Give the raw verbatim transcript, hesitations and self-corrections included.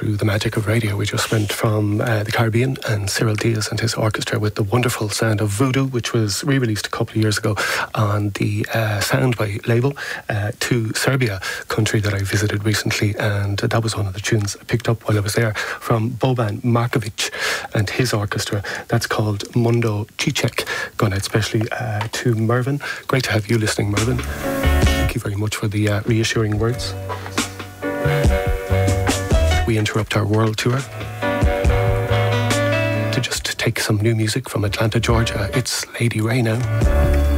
to the magic of radio. We just went from uh, the Caribbean and Cyril Diaz and his orchestra with the wonderful sound of Voodoo, which was re-released a couple of years ago on the uh, Soundway label, uh, to Serbia, country that I visited recently, and that was one of the tunes I picked up while I was there from Boban Markovic and his orchestra. That's called Mundo Cicek. Going out especially uh, to Mervyn. Great to have you listening, Mervyn. Thank you very much for the uh, reassuring words. We interrupt our world tour to just take some new music from Atlanta, Georgia. It's Lady Ray now.